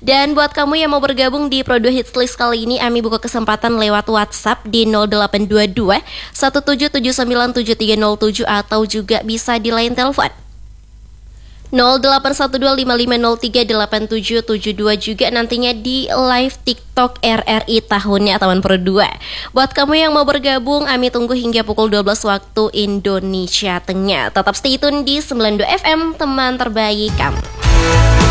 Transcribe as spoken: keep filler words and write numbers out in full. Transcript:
Dan buat kamu yang mau bergabung di Pro dua Hits List kali ini, Ami buka kesempatan lewat WhatsApp di nol delapan dua dua satu tujuh tujuh sembilan tujuh tiga nol tujuh atau juga bisa di line telepon nol delapan satu dua lima lima nol tiga delapan tujuh tujuh dua, juga nantinya di live TikTok R R I tahunnya Taman Pro dua. Buat kamu yang mau bergabung, Ami tunggu hingga pukul dua belas waktu Indonesia Tengah. Tetap stay tune di sembilan puluh dua F M, teman terbaik kamu.